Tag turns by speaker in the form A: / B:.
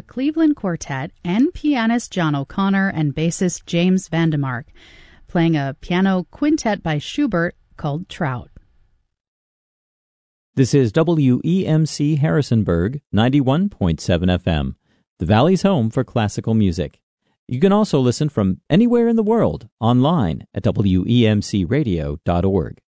A: Cleveland Quartet and pianist John O'Connor and bassist James Vandemark, playing a piano quintet by Schubert called Trout.
B: This is WEMC Harrisonburg, 91.7 FM, the Valley's home for classical music. You can also listen from anywhere in the world online at WEMCradio.org.